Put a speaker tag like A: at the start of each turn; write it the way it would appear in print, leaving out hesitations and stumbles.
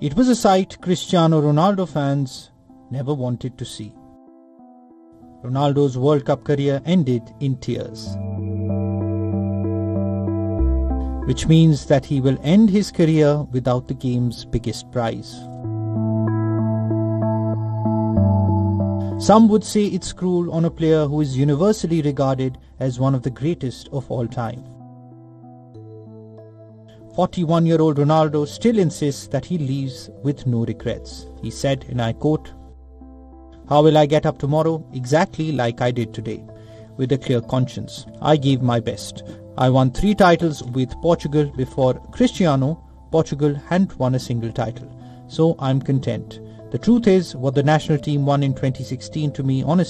A: It was a sight Cristiano Ronaldo fans never wanted to see. Ronaldo's World Cup career ended in tears, which means that he will end his career without the game's biggest prize. Some would say it's cruel on a player who is universally regarded as one of the greatest of all time. 41-year-old Ronaldo still insists that he leaves with no regrets. He said, and I quote, "How will I get up tomorrow? Exactly like I did today, with a clear conscience. I gave my best. I won 3 titles with Portugal. Before Cristiano, Portugal hadn't won a single title. So I'm content. The truth is, what the national team won in 2016 to me, honestly,